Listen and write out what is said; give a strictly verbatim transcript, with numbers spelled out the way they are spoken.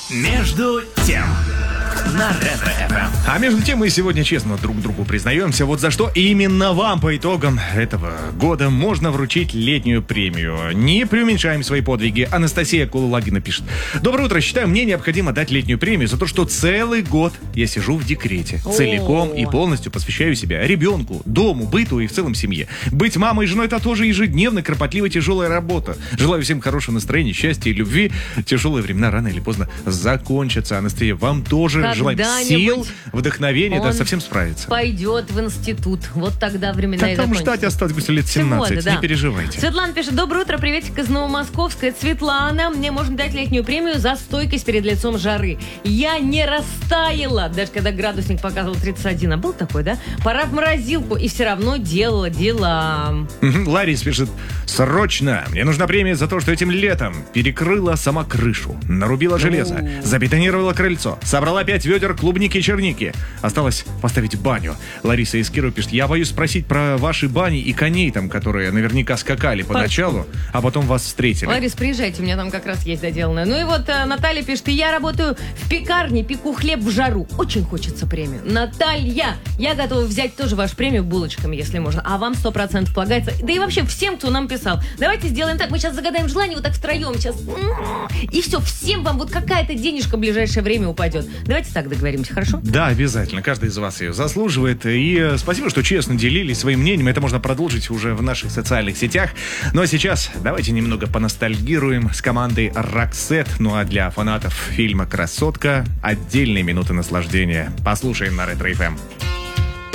Между тем на Ретро-эф эм. А между тем мы сегодня честно друг другу признаемся, вот за что именно вам по итогам этого года можно вручить летнюю премию. Не преуменьшаем свои подвиги. Анастасия Кулулагина пишет: доброе утро, считаю, мне необходимо дать летнюю премию за то, что целый год я сижу в декрете. О. Целиком и полностью посвящаю себя ребенку, дому, быту и в целом семье. Быть мамой и женой — это тоже ежедневно кропотливая тяжелая работа. Желаю всем хорошего настроения, счастья и любви. Тяжелые времена рано или поздно закончатся. Анастасия, вам тоже желаем сил, вдохновения, да, совсем справиться. Пойдет в институт. Вот тогда времена Да и там закончатся. ждать осталось бы лет семнадцать, Всего-то, да. не переживайте. Светлана пишет: доброе утро, приветик из Новомосковска. Это Светлана. Мне можно дать летнюю премию за стойкость перед лицом жары. Я не растаяла, даже когда градусник показывал тридцать один. А был такой, да? Пора в морозилку. И все равно делала дела. Мгм. Ларис пишет: срочно, мне нужна премия за то, что этим летом перекрыла сама крышу, нарубила железо, забетонировала крыльцо, собрала пять ведер клубники и черники. Осталось поставить баню. Лариса из Кирова пишет: я боюсь спросить про ваши бани и коней там, которые наверняка скакали поначалу, а потом вас встретили. Ларис, приезжайте, у меня там как раз есть доделанное. Ну и вот э, Наталья пишет: я работаю в пекарне, пеку хлеб в жару. Очень хочется премию. Наталья, я готова взять тоже вашу премию булочками, если можно. А вам сто процентов полагается. Да и вообще всем, кто нам писал. Давайте сделаем так, мы сейчас загадаем желание вот так втроем. Сейчас. И все, всем вам вот какая-то денежка в ближайшее время упадет. Давайте так договоримся, хорошо? Да, обязательно. Каждый из вас ее заслуживает. И э, спасибо, что честно делились своим мнением. Это можно продолжить уже в наших социальных сетях. Ну а сейчас давайте немного поностальгируем с командой Roxette. Ну а для фанатов фильма «Красотка» отдельные минуты наслаждения. Послушаем на Ретро-эф эм.